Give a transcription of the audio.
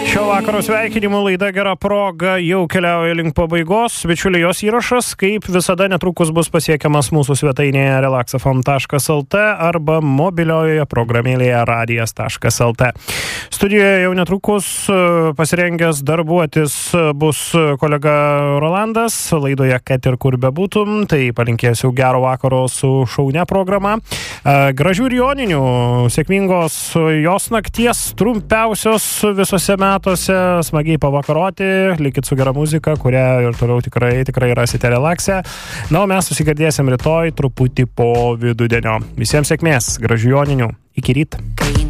Šio vakaro sveikinimų laida Gera proga jau keliauja link pabaigos. Bičiuliai, jos įrašas, kaip visada, netrukus bus pasiekiamas mūsų svetainėje relaxafm.lt arba mobiliojoje programėlėje radijas.lt. Studijoje jau netrukus pasirengęs darbuotis bus kolega Rolandas, laidoje kad ir kur bebūtum, tai palinkėsiu gero vakaro su šaunia programa. Gražių ir joninių, sėkmingos jos nakties, trumpiausios visose metuose, smagiai pavakaroti, likit su gera muzika, kurią ir toliau tikrai rasite relaksę. Na, o mes susigirdėsim rytoj truputį po vidudienio. Visiems sėkmės, gražių joninių, iki ryt.